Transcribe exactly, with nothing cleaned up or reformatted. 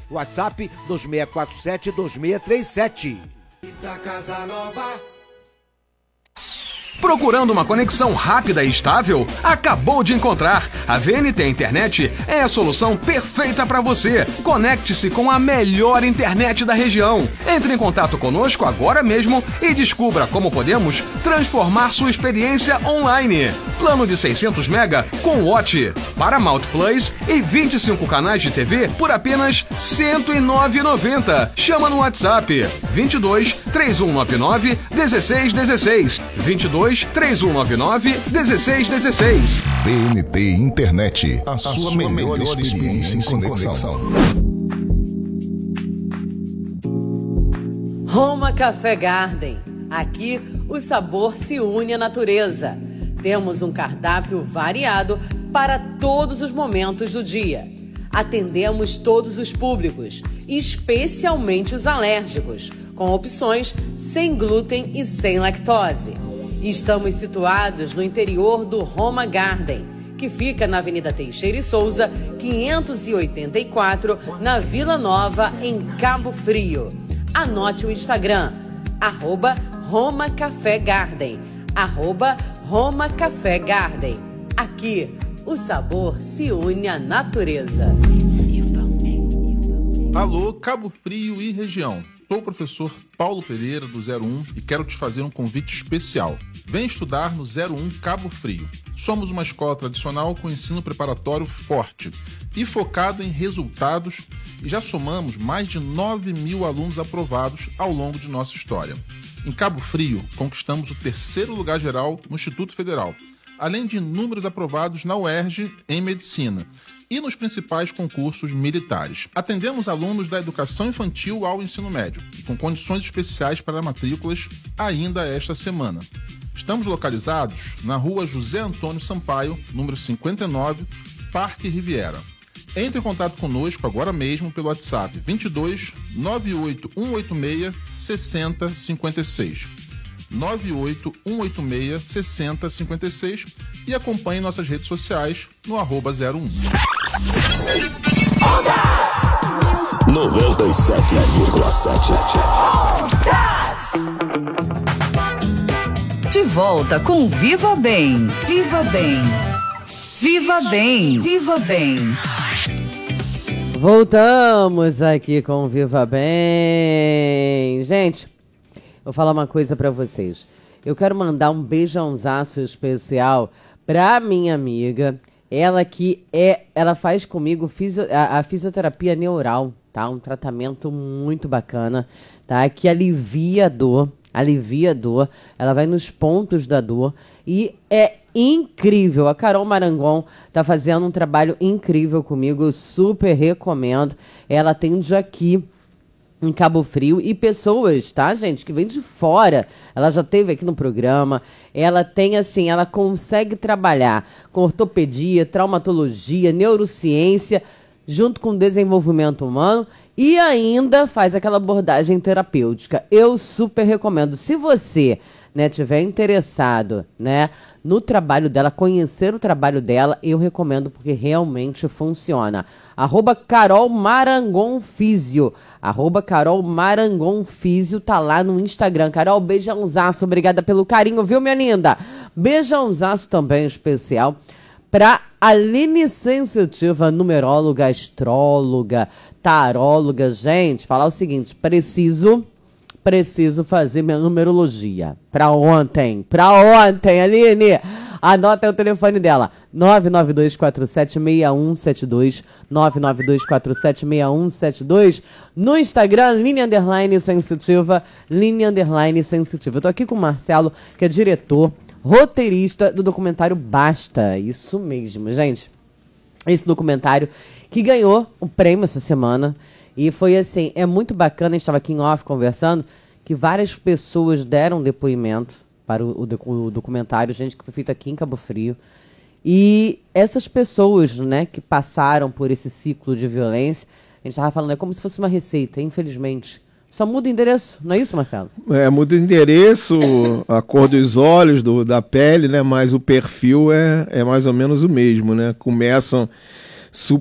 WhatsApp dois seis quatro sete, dois seis três sete. Da Casa Nova. Procurando uma conexão rápida e estável? Acabou de encontrar! A V N T Internet é a solução perfeita para você. Conecte-se com a melhor internet da região. Entre em contato conosco agora mesmo e descubra como podemos transformar sua experiência online. Plano de seiscentos mega com Watch, Paramount Plus e vinte e cinco canais de T V por apenas cento e nove reais e noventa centavos. Chama no WhatsApp vinte e dois, três um nove nove, dezesseis dezesseis. vinte e dois, três um nove nove, dezesseis dezesseis. V N T Internet, a, a sua, sua melhor, melhor experiência em conexão. conexão. Roma Café Garden. Aqui o sabor se une à natureza. Temos um cardápio variado para todos os momentos do dia. Atendemos todos os públicos, especialmente os alérgicos, com opções sem glúten e sem lactose. Estamos situados no interior do Roma Garden, que fica na Avenida Teixeira e Souza, quinhentos e oitenta e quatro, na Vila Nova, em Cabo Frio. Anote o Instagram, arroba Roma Café Garden, arroba Roma Café Garden. Aqui, o sabor se une à natureza. Alô, Cabo Frio e região. Sou o professor Paulo Pereira, do zero um, e quero te fazer um convite especial. Vem estudar no zero um Cabo Frio. Somos uma escola tradicional com ensino preparatório forte e focado em resultados, e já somamos mais de nove mil alunos aprovados ao longo de nossa história. Em Cabo Frio, conquistamos o terceiro lugar geral no Instituto Federal, além de inúmeros aprovados na U E R J em Medicina e nos principais concursos militares. Atendemos alunos da educação infantil ao ensino médio e com condições especiais para matrículas ainda esta semana. Estamos localizados na rua José Antônio Sampaio, número cinquenta e nove, Parque Riviera. Entre em contato conosco agora mesmo pelo WhatsApp vinte e dois, nove oito um oito seis, seis zero cinco seis. nove oito um oito seis, seis zero cinco seis e acompanhe nossas redes sociais no arroba zero um. noventa e sete vírgula sete. De volta com Viva Bem. Viva Bem. Viva Bem. Viva Bem. Voltamos aqui com Viva Bem. Gente, vou falar uma coisa pra vocês. Eu quero mandar um beijãozaço especial pra minha amiga. Ela que é, ela faz comigo fisio, a, a fisioterapia neural, tá? Um tratamento muito bacana, tá? Que alivia a dor, alivia a dor. Ela vai nos pontos da dor e é incrível. A Carol Marangon tá fazendo um trabalho incrível comigo, eu super recomendo. Ela atende aqui em Cabo Frio e pessoas, tá, gente, que vem de fora. Ela já esteve aqui no programa. Ela tem, assim, ela consegue trabalhar com ortopedia, traumatologia, neurociência, junto com desenvolvimento humano e ainda faz aquela abordagem terapêutica. Eu super recomendo. Se você, né, tiver interessado, né, no trabalho dela, conhecer o trabalho dela, eu recomendo porque realmente funciona. Arroba Carol Marangon Físio. Arroba Carol Marangon Físio, tá lá no Instagram. Carol, beijãozaço, obrigada pelo carinho, viu, minha linda? Beijãozaço também especial pra Aline Sensitiva, numeróloga, astróloga, taróloga. Gente, falar o seguinte, preciso... Preciso fazer minha numerologia. Pra ontem. Pra ontem, Aline. Anota aí o telefone dela. nove nove dois quatro sete seis um sete dois. nove nove dois quatro sete seis um sete dois. No Instagram, linha underline sensitiva. Linha underline sensitiva. Eu tô aqui com o Marcelo, que é diretor, roteirista do documentário Basta. Isso mesmo, gente. Esse documentário que ganhou o prêmio essa semana. E foi assim, é muito bacana, a gente estava aqui em off conversando, que várias pessoas deram depoimento para o, o, o documentário, gente que foi feito aqui em Cabo Frio. E essas pessoas, né, que passaram por esse ciclo de violência, a gente estava falando, é como se fosse uma receita, infelizmente. Só muda o endereço, não é isso, Marcelo? É, muda o endereço, a cor dos olhos, do, da pele, né, mas o perfil é, é mais ou menos o mesmo, né? Começam... Super